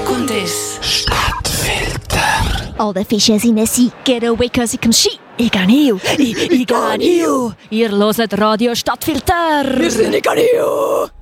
kommt es. Stadtfilter. All the fishes in the sea get away cause it comes sheet. Ich kann hier. Ich kann hier. Ihr hört Radio Stadtfilter. Wir sind in Ganeo.